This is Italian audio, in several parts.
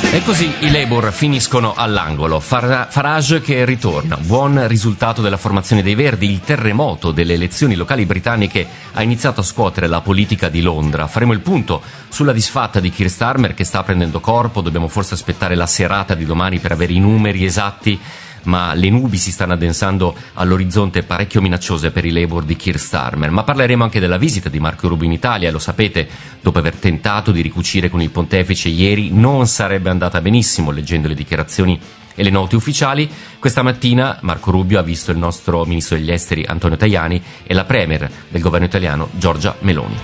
E così i Labour finiscono all'angolo. Farage che ritorna. Buon risultato della formazione dei Verdi. Il terremoto delle elezioni locali britanniche ha iniziato a scuotere la politica di Londra. Faremo il punto sulla disfatta di Keir Starmer che sta prendendo corpo. Dobbiamo forse aspettare la serata di domani per avere i numeri esatti, ma le nubi si stanno addensando all'orizzonte parecchio minacciose per i Labour di Keir Starmer. Ma parleremo anche della visita di Marco Rubio in Italia. Lo sapete, dopo aver tentato di ricucire con il pontefice ieri, non sarebbe andata benissimo, leggendo le dichiarazioni e le note ufficiali. Questa mattina Marco Rubio ha visto il nostro ministro degli esteri Antonio Tajani e la premier del governo italiano Giorgia Meloni.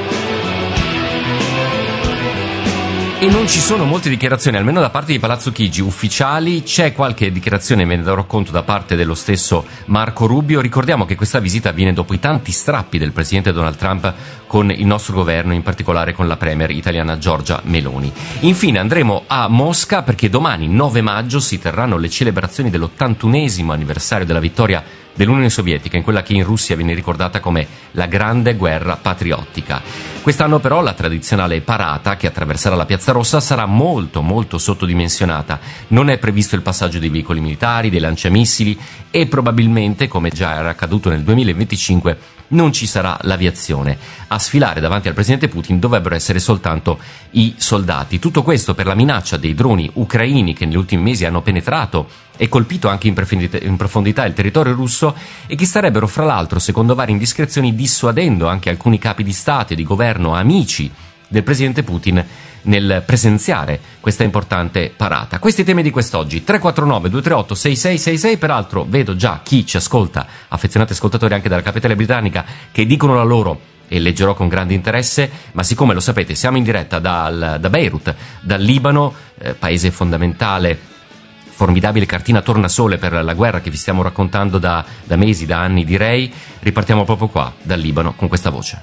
E non ci sono molte dichiarazioni, almeno da parte di Palazzo Chigi, ufficiali. C'è qualche dichiarazione, me ne darò conto, da parte dello stesso Marco Rubio. Ricordiamo che questa visita avviene dopo i tanti strappi del presidente Donald Trump con il nostro governo, in particolare con la premier italiana Giorgia Meloni. Infine andremo a Mosca perché domani, 9 maggio, si terranno le celebrazioni dell'81esimo anniversario della vittoria dell'Unione Sovietica in quella che in Russia viene ricordata come la Grande Guerra Patriottica. Quest'anno però la tradizionale parata che attraverserà la Piazza Rossa sarà molto sottodimensionata. Non è previsto il passaggio dei veicoli militari, dei lanciamissili e probabilmente, come già era accaduto nel 2025, non ci sarà l'aviazione. A sfilare davanti al presidente Putin dovrebbero essere soltanto i soldati. Tutto questo per la minaccia dei droni ucraini che negli ultimi mesi hanno penetrato e colpito anche in profondità il territorio russo e che starebbero, fra l'altro, secondo varie indiscrezioni, dissuadendo anche alcuni capi di Stato e di governo amici del presidente Putin nel presenziare questa importante parata. Questi temi di quest'oggi: 349-238-6666. Peraltro vedo già chi ci ascolta, affezionati ascoltatori anche dalla capitale britannica, che dicono la loro e leggerò con grande interesse, ma siccome lo sapete siamo in diretta da Beirut, dal Libano, paese fondamentale, formidabile cartina tornasole per la guerra che vi stiamo raccontando da mesi, da anni direi, ripartiamo proprio qua, dal Libano, con questa voce.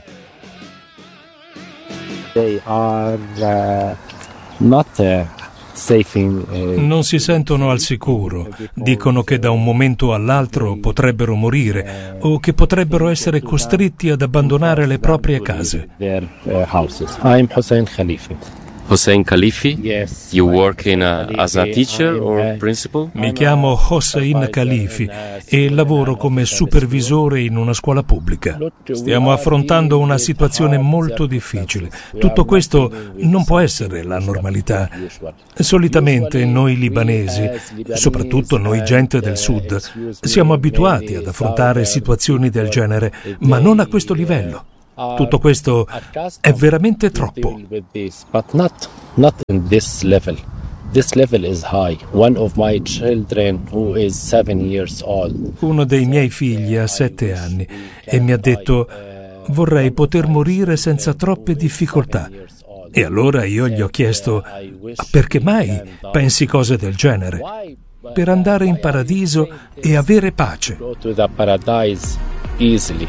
They are not safe non si sentono al sicuro, dicono che da un momento all'altro potrebbero morire o che potrebbero essere costretti ad abbandonare le proprie case. I'm Hussein Khalifi. Hossein Khalifi? Yes. You work as a teacher or principal? Mi chiamo Hossein Khalifi e lavoro come supervisore in una scuola pubblica. Stiamo affrontando una situazione molto difficile. Tutto questo non può essere la normalità. Solitamente noi libanesi, soprattutto noi gente del sud, siamo abituati ad affrontare situazioni del genere, ma non a questo livello. Tutto questo è veramente troppo. Not in this level. This level is high. One of my children who is 7 years old. Uno dei miei figli ha 7 anni e mi ha detto: vorrei poter morire senza troppe difficoltà. E allora io gli ho chiesto: perché mai pensi cose del genere? Per andare in paradiso e avere pace. Go to the paradise easily.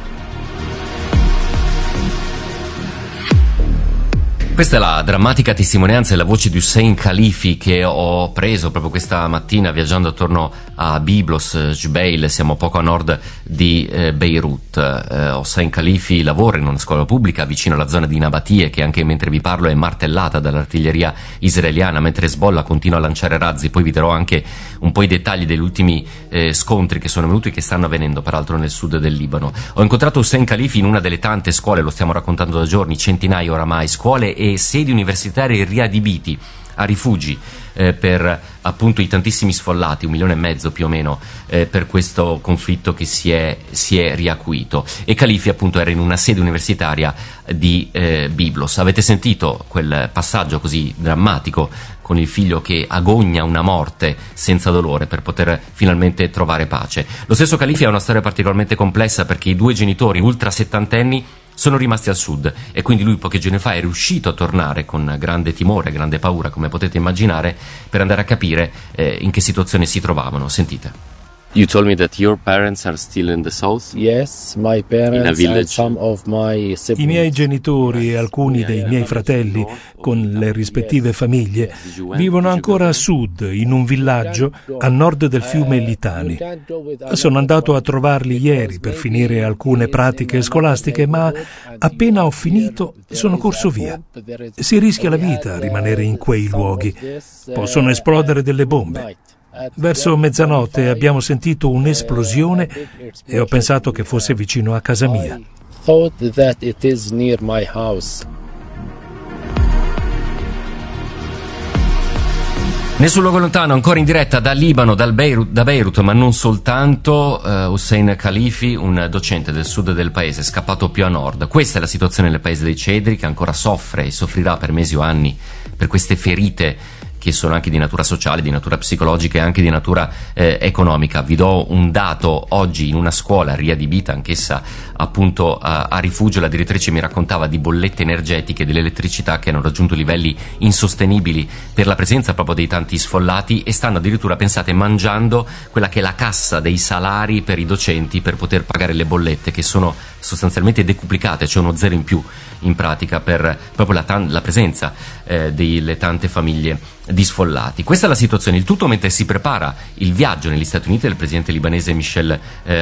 Questa è la drammatica testimonianza e la voce di Hussein Khalifi che ho preso proprio questa mattina viaggiando attorno a Byblos, Jbeil, siamo poco a nord di Beirut. Hussein Khalifi lavora in una scuola pubblica vicino alla zona di Nabatie, che anche mentre vi parlo è martellata dall'artiglieria israeliana, mentre Hezbollah continua a lanciare razzi. Poi vi darò anche un po' i dettagli degli ultimi scontri che sono venuti e che stanno avvenendo peraltro nel sud del Libano. Ho incontrato Hussein Khalifi in una delle tante scuole, lo stiamo raccontando da giorni, centinaia oramai, scuole e sedi universitarie riadibiti a rifugi per appunto i tantissimi sfollati, 1,5 milioni più o meno, per questo conflitto che si è riacuito. E Khalifi appunto era in una sede universitaria di Byblos. Avete sentito quel passaggio così drammatico con il figlio che agogna una morte senza dolore per poter finalmente trovare pace. Lo stesso Khalifi ha una storia particolarmente complessa perché i 2 genitori ultra settantenni sono rimasti al sud e quindi lui pochi giorni fa è riuscito a tornare con grande timore, grande paura, come potete immaginare, per andare a capire in che situazione si trovavano. Sentite. You told me that your parents are still in the south? Yes, my parents and some of my siblings. I miei genitori e alcuni dei miei fratelli, con le rispettive famiglie, vivono ancora a sud, in un villaggio a nord del fiume Litani. Sono andato a trovarli ieri per finire alcune pratiche scolastiche, ma appena ho finito sono corso via. Si rischia la vita a rimanere in quei luoghi. Possono esplodere delle bombe. Verso mezzanotte abbiamo sentito un'esplosione e ho pensato che fosse vicino a casa mia. Nel suo luogo lontano, ancora in diretta da Libano, da Beirut, ma non soltanto, Hussein Khalifi, un docente del sud del paese, scappato più a nord. Questa è la situazione nel paese dei cedri, che ancora soffre e soffrirà per mesi o anni per queste ferite che sono anche di natura sociale, di natura psicologica e anche di natura economica. Vi do un dato: oggi in una scuola riadibita anch'essa appunto a rifugio, la direttrice mi raccontava di bollette energetiche dell'elettricità che hanno raggiunto livelli insostenibili per la presenza proprio dei tanti sfollati, e stanno addirittura, pensate, mangiando quella che è la cassa dei salari per i docenti per poter pagare le bollette, che sono sostanzialmente decuplicate, cioè uno zero in più in pratica per proprio la presenza delle tante famiglie di sfollati. Questa è la situazione, il tutto mentre si prepara il viaggio negli Stati Uniti del presidente libanese Michel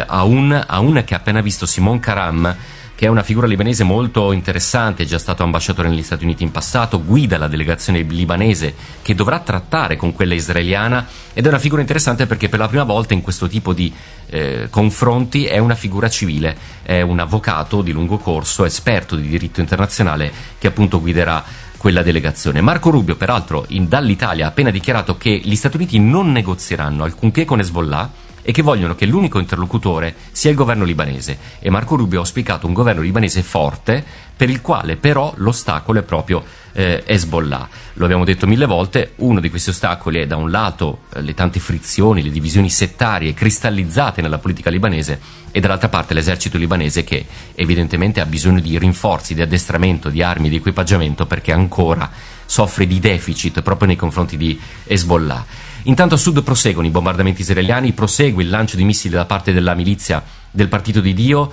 Aoun, che ha appena visto Simon Karam, che è una figura libanese molto interessante, è già stato ambasciatore negli Stati Uniti in passato, guida la delegazione libanese che dovrà trattare con quella israeliana, ed è una figura interessante perché per la prima volta in questo tipo di confronti è una figura civile, è un avvocato di lungo corso, esperto di diritto internazionale, che appunto guiderà quella delegazione. Marco Rubio, peraltro, dall'Italia ha appena dichiarato che gli Stati Uniti non negozieranno alcunché con Hezbollah e che vogliono che l'unico interlocutore sia il governo libanese, e Marco Rubio ha auspicato un governo libanese forte, per il quale però l'ostacolo è proprio Hezbollah. Lo abbiamo detto mille volte, uno di questi ostacoli è da un lato le tante frizioni, le divisioni settarie cristallizzate nella politica libanese, e dall'altra parte l'esercito libanese, che evidentemente ha bisogno di rinforzi, di addestramento, di armi, di equipaggiamento, perché ancora soffre di deficit proprio nei confronti di Hezbollah. Intanto a sud proseguono i bombardamenti israeliani, prosegue il lancio di missili da parte della milizia del Partito di Dio.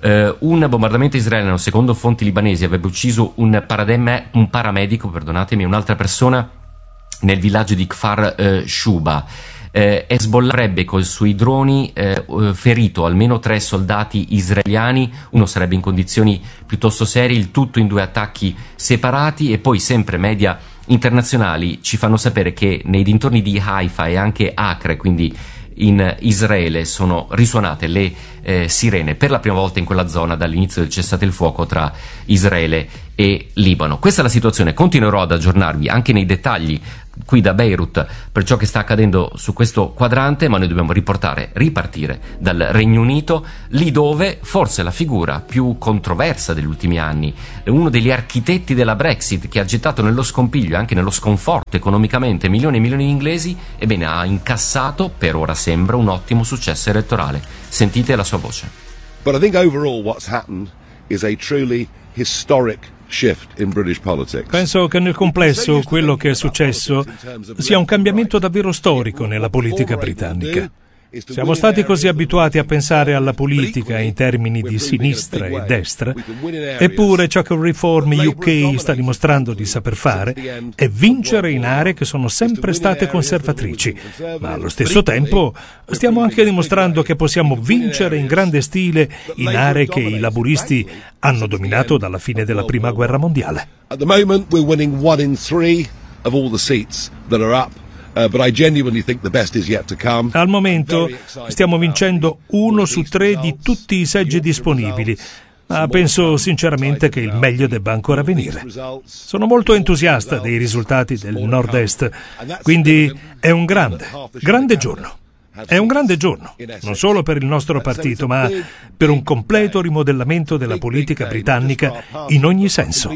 Un bombardamento israeliano, secondo fonti libanesi, avrebbe ucciso un paramedico, e un'altra persona nel villaggio di Kfar Shuba. Hezbollah avrebbe con i suoi droni ferito almeno 3 soldati israeliani, uno sarebbe in condizioni piuttosto serie, il tutto in 2 attacchi separati. E poi sempre media internazionali ci fanno sapere che nei dintorni di Haifa e anche Acre, quindi in Israele, sono risuonate le sirene per la prima volta in quella zona dall'inizio del cessate il fuoco tra Israele e Libano. Questa è la situazione, continuerò ad aggiornarvi anche nei dettagli qui da Beirut per ciò che sta accadendo su questo quadrante, ma noi dobbiamo ripartire dal Regno Unito, lì dove forse la figura più controversa degli ultimi anni, uno degli architetti della Brexit, che ha gettato nello scompiglio e anche nello sconforto economicamente milioni e milioni di inglesi, ebbene ha incassato, per ora sembra, un ottimo successo elettorale. Sentite la sua voce. But I think overall what's happened is a truly historic shift in British politics. Penso che nel complesso quello che è successo sia un cambiamento davvero storico nella politica britannica. Siamo stati così abituati a pensare alla politica in termini di sinistra e destra, eppure ciò che il Reform UK sta dimostrando di saper fare è vincere in aree che sono sempre state conservatrici, ma allo stesso tempo stiamo anche dimostrando che possiamo vincere in grande stile in aree che i laburisti hanno dominato dalla fine della Prima Guerra Mondiale. At the moment we're winning 1 in 3 of all the seats that are up. But I genuinely think the best is yet to come. Al momento stiamo vincendo 1 su 3 di tutti i seggi disponibili, ma penso sinceramente che il meglio debba ancora venire. Sono molto entusiasta dei risultati del Nord-Est, quindi è un grande giorno. È un grande giorno, non solo per il nostro partito, ma per un completo rimodellamento della politica britannica in ogni senso.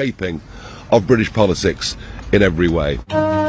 Of British politics in every way.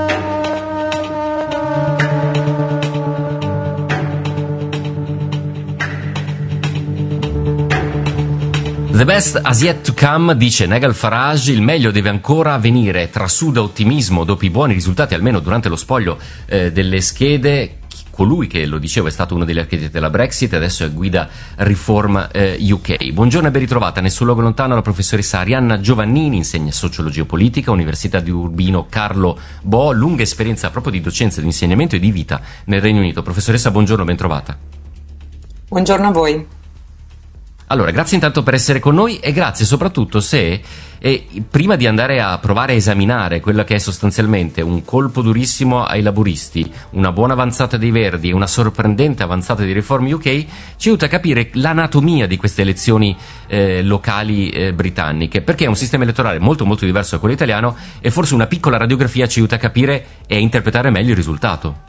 The best has yet to come, dice Nigel Farage, il meglio deve ancora venire. Trasuda ottimismo dopo i buoni risultati, almeno durante lo spoglio delle schede. colui che, lo dicevo, è stato uno degli architetti della Brexit e adesso è guida Reform UK. Buongiorno e ben ritrovata nel suo luogo lontano la professoressa Arianna Giovannini, insegna sociologia politica, Università di Urbino Carlo Bo, lunga esperienza proprio di docenza, di insegnamento e di vita nel Regno Unito. Professoressa, buongiorno, ben trovata. Buongiorno a voi. Allora, grazie intanto per essere con noi e grazie soprattutto se, prima di andare a provare a esaminare quello che è sostanzialmente un colpo durissimo ai laburisti, una buona avanzata dei Verdi e una sorprendente avanzata di Reform UK, ci aiuta a capire l'anatomia di queste elezioni locali britanniche, perché è un sistema elettorale molto molto diverso da quello italiano e forse una piccola radiografia ci aiuta a capire e a interpretare meglio il risultato.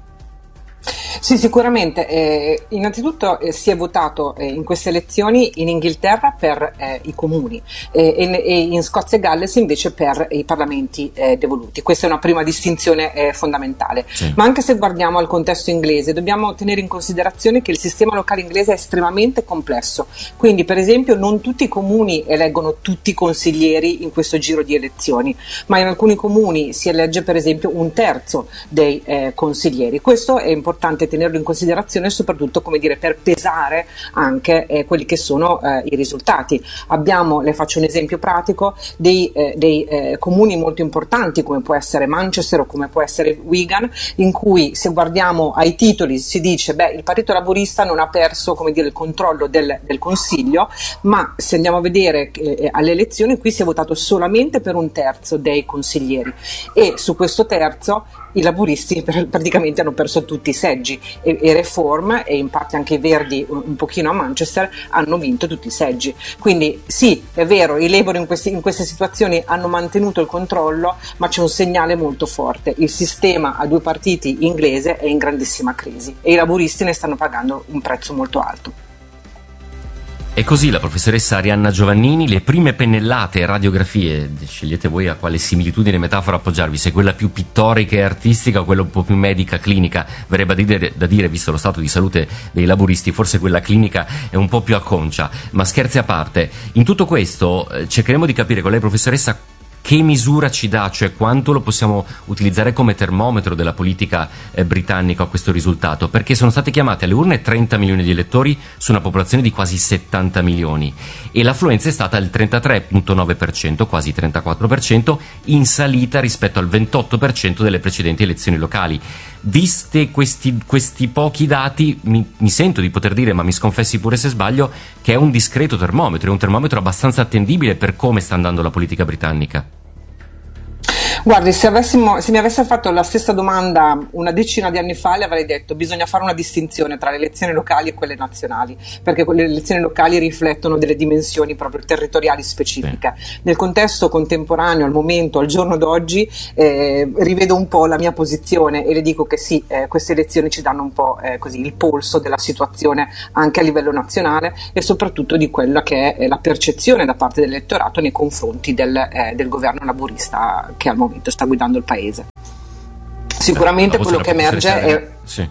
Sì, sicuramente. Innanzitutto si è votato in queste elezioni in Inghilterra per i comuni e in Scozia e Galles invece per i parlamenti devoluti. Questa è una prima distinzione fondamentale. Sì. Ma anche se guardiamo al contesto inglese dobbiamo tenere in considerazione che il sistema locale inglese è estremamente complesso. Quindi per esempio non tutti i comuni eleggono tutti i consiglieri in questo giro di elezioni, ma in alcuni comuni si elegge per esempio un terzo dei consiglieri. Questo è importante tenerlo in considerazione soprattutto, come dire, per pesare anche quelli che sono i risultati. Abbiamo, le faccio un esempio pratico, dei comuni molto importanti come può essere Manchester o come può essere Wigan, in cui se guardiamo ai titoli si dice il Partito Laburista non ha perso, come dire, il controllo del Consiglio, ma se andiamo a vedere alle elezioni qui si è votato solamente per un terzo dei consiglieri e su questo terzo i laburisti praticamente hanno perso tutti i seggi e Reform e in parte anche i Verdi un pochino a Manchester hanno vinto tutti i seggi. Quindi sì, è vero, i Labour in queste situazioni hanno mantenuto il controllo, ma c'è un segnale molto forte: il sistema a due partiti inglese è in grandissima crisi e i laburisti ne stanno pagando un prezzo molto alto. E così la professoressa Arianna Giovannini, le prime pennellate e radiografie, scegliete voi a quale similitudine e metafora appoggiarvi, se quella più pittorica e artistica o quella un po' più medica, clinica. Verrebbe da dire, visto lo stato di salute dei laburisti, forse quella clinica è un po' più acconcia, ma scherzi a parte. In tutto questo cercheremo di capire con lei, professoressa, che misura ci dà, cioè quanto lo possiamo utilizzare come termometro della politica britannica a questo risultato, perché sono state chiamate alle urne 30 milioni di elettori su una popolazione di quasi 70 milioni e l'affluenza è stata il 33,9%, quasi 34%, in salita rispetto al 28% delle precedenti elezioni locali. Viste questi pochi dati, mi sento di poter dire, ma mi sconfessi pure se sbaglio, che è un discreto termometro, è un termometro abbastanza attendibile per come sta andando la politica britannica. Guardi, se mi avesse fatto la stessa domanda una decina di anni fa, le avrei detto bisogna fare una distinzione tra le elezioni locali e quelle nazionali, perché le elezioni locali riflettono delle dimensioni proprio territoriali specifiche. Nel contesto contemporaneo, al momento, al giorno d'oggi, rivedo un po' la mia posizione e le dico che sì, queste elezioni ci danno un po' così il polso della situazione anche a livello nazionale e soprattutto di quella che è la percezione da parte dell'elettorato nei confronti del governo laburista che al momento sta guidando il paese. Sicuramente quello che emerge è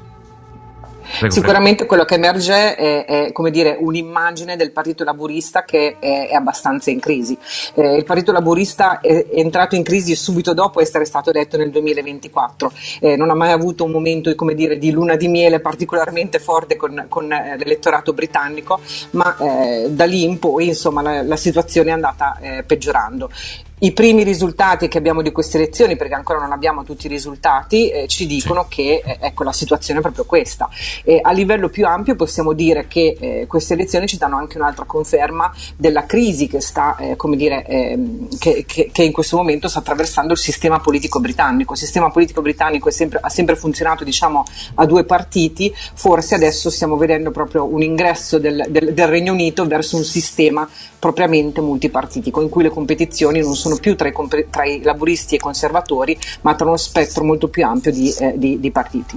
Sicuramente quello che emerge è come dire un'immagine del Partito Laburista che è abbastanza in crisi. Il Partito Laburista è entrato in crisi subito dopo essere stato eletto nel 2024, non ha mai avuto un momento, come dire, di luna di miele particolarmente forte con l'elettorato britannico, ma da lì in poi insomma la situazione è andata peggiorando. I primi risultati che abbiamo di queste elezioni, perché ancora non abbiamo tutti i risultati, ci dicono che ecco, la situazione è proprio questa. A livello più ampio possiamo dire che queste elezioni ci danno anche un'altra conferma della crisi che sta, come dire, che in questo momento sta attraversando il sistema politico britannico. Il sistema politico britannico ha sempre funzionato, diciamo, a due partiti, forse adesso stiamo vedendo proprio un ingresso del Regno Unito verso un sistema propriamente multipartitico, in cui le competizioni non sono più tra i laburisti e i conservatori, ma tra uno spettro molto più ampio di partiti.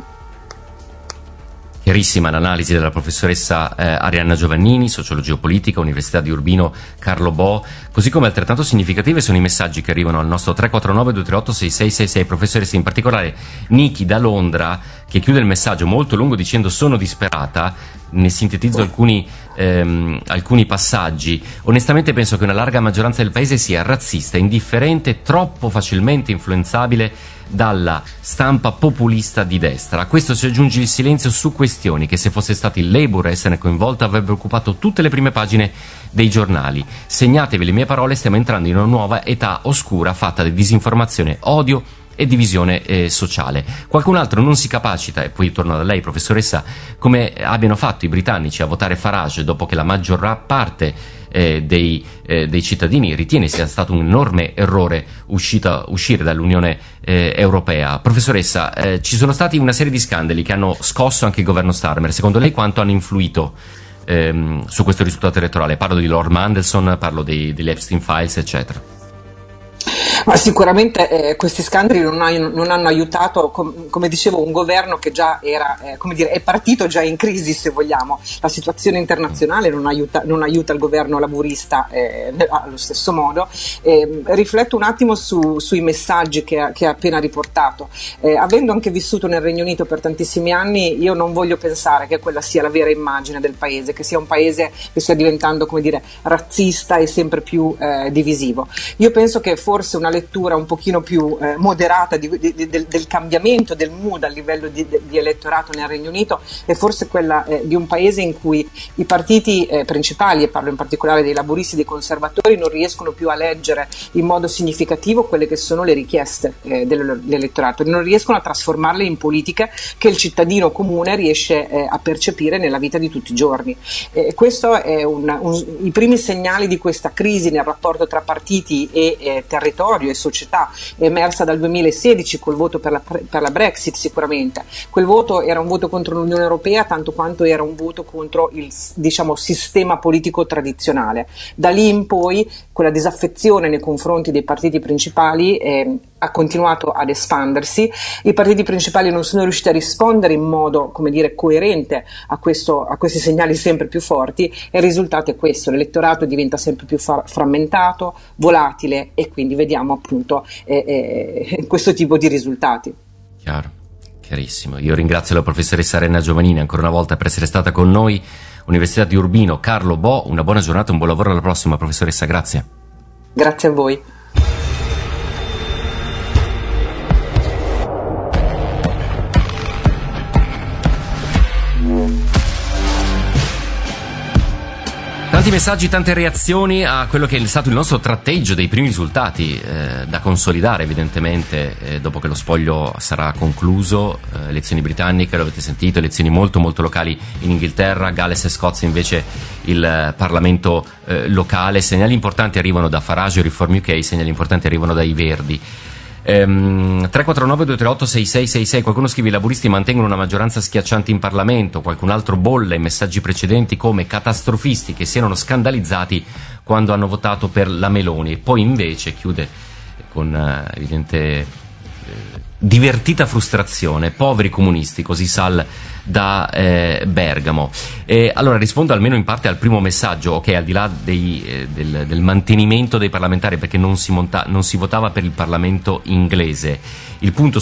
Chiarissima l'analisi della professoressa Arianna Giovannini, sociologia politica, Università di Urbino Carlo Bo, così come altrettanto significative sono i messaggi che arrivano al nostro 349-238-6666. Professoressa, in particolare Niki da Londra, che chiude il messaggio molto lungo dicendo: sono disperata, ne sintetizzo alcuni passaggi. Onestamente penso che una larga maggioranza del paese sia razzista, indifferente, troppo facilmente influenzabile dalla stampa populista di destra. A questo si aggiunge il silenzio su questioni che, se fosse stato il Labour a esserne coinvolto, avrebbe occupato tutte le prime pagine dei giornali. Segnatevi le mie parole, stiamo entrando in una nuova età oscura fatta di disinformazione, odio e divisione sociale. Qualcun altro non si capacita, e poi torno da lei, professoressa, come abbiano fatto i britannici a votare Farage dopo che la maggior parte dei cittadini ritiene sia stato un enorme errore uscire dall'Unione Europea. Professoressa, ci sono stati una serie di scandali che hanno scosso anche il governo Starmer. Secondo lei quanto hanno influito su questo risultato elettorale? Parlo di Lord Mandelson, parlo degli Epstein Files, eccetera. Ma sicuramente questi scandali non hanno aiutato, come dicevo, un governo che già era, è partito già in crisi, se vogliamo. La situazione internazionale non aiuta il governo laburista allo stesso modo. Rifletto un attimo sui messaggi che ha appena riportato. Avendo anche vissuto nel Regno Unito per tantissimi anni, io non voglio pensare che quella sia la vera immagine del paese, che sia un paese che stia diventando, razzista e sempre più divisivo. Io penso che forse una lettura un pochino più moderata del cambiamento del mood a livello di elettorato nel Regno Unito è forse quella di un paese in cui i partiti principali, e parlo in particolare dei laburisti e dei conservatori, non riescono più a leggere in modo significativo quelle che sono le richieste dell'elettorato, non riescono a trasformarle in politiche che il cittadino comune riesce a percepire nella vita di tutti i giorni. Questo è i primi segnali di questa crisi nel rapporto tra partiti e territorio e società, è emersa dal 2016 col voto per la Brexit. Sicuramente quel voto era un voto contro l'Unione Europea tanto quanto era un voto contro il sistema politico tradizionale. Da lì in poi quella disaffezione nei confronti dei partiti principali ha continuato ad espandersi. I partiti principali non sono riusciti a rispondere in modo coerente a questi segnali sempre più forti, e il risultato è questo: l'elettorato diventa sempre più frammentato, volatile, e quindi vediamo appunto questo tipo di risultati. Chiaro, chiarissimo. Io ringrazio la professoressa Renna Giovannini ancora una volta per essere stata con noi. Università di Urbino, Carlo Bo, una buona giornata, un buon lavoro, alla prossima, professoressa, grazie. Grazie a voi. Tanti messaggi, tante reazioni a quello che è stato il nostro tratteggio dei primi risultati da consolidare evidentemente dopo che lo spoglio sarà concluso. Elezioni britanniche, lo avete sentito, elezioni molto molto locali in Inghilterra, Galles e Scozia invece il Parlamento locale. Segnali importanti arrivano da Farage e Reform UK, segnali importanti arrivano dai Verdi. 349-238-6666. Qualcuno scrive: i laburisti mantengono una maggioranza schiacciante in Parlamento. Qualcun altro bolla in messaggi precedenti come catastrofisti che si erano scandalizzati quando hanno votato per la Meloni. E poi invece chiude con evidente divertita frustrazione: poveri comunisti, così Sal da Bergamo. Allora rispondo almeno in parte al primo messaggio, ok, al di là del mantenimento dei parlamentari, perché non si votava per il Parlamento inglese. Il punto